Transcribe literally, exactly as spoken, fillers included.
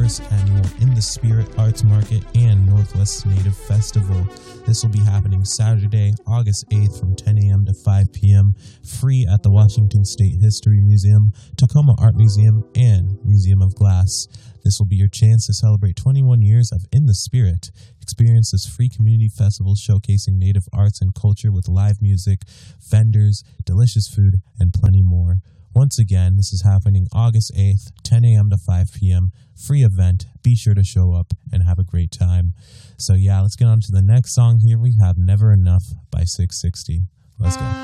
twenty-first Annual In the Spirit Arts Market and Northwest Native Festival. This will be happening Saturday, August eighth from ten a.m. to five p.m. free at the Washington State History Museum, Tacoma Art Museum, and Museum of Glass. This will be your chance to celebrate twenty-one years of In the Spirit. Experience this free community festival showcasing Native arts and culture with live music, vendors, delicious food, and plenty more. Once again, this is happening August eighth, ten a.m. to five p.m. Free event. Be sure to show up and have a great time. So yeah, let's get on to the next song here. We have Never Enough by six sixty. Let's go.